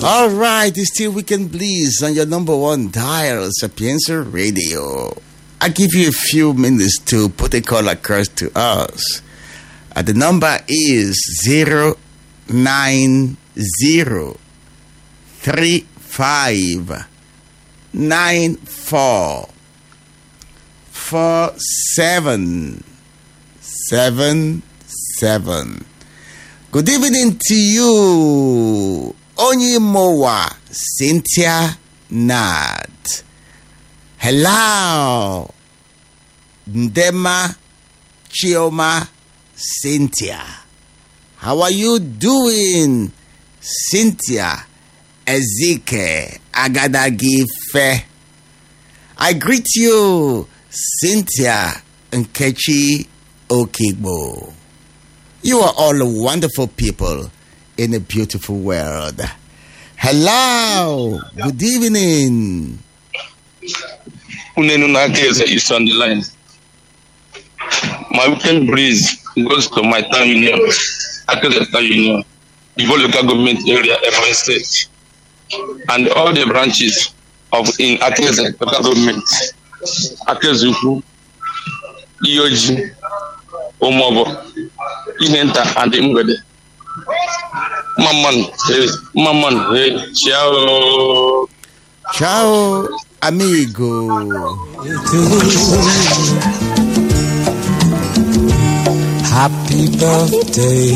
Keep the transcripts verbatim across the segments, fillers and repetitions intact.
All right, it's still Weekend Bliss on your number one dial, Sapienza Radio. I give you a few minutes to put a call across to us. Uh, the number is zero nine zero three five nine four four seven seven seven. Good evening to you, Onyemowa Cynthia Nad. Hello, Ndema Chioma Cynthia. How are you doing, Cynthia Ezike Agadagife? I greet you, Cynthia Nkechi Okigbo. You are all wonderful people in a beautiful world. Hello, good evening. Unenunake is on the line. My weekend breeze goes to my town union, Akadeta Union, the local government area, Ebonyi State, and all the branches of in Akadeta local government, Akezuku, Ioji, Omobo, Inenta, and Imwede. Maman, hey, Maman, hey, ciao. Ciao, amigo. Happy birthday.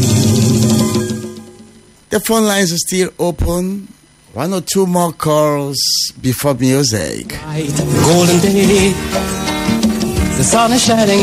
The phone lines are still open. One or two more calls before music. Golden day, the sun is shining.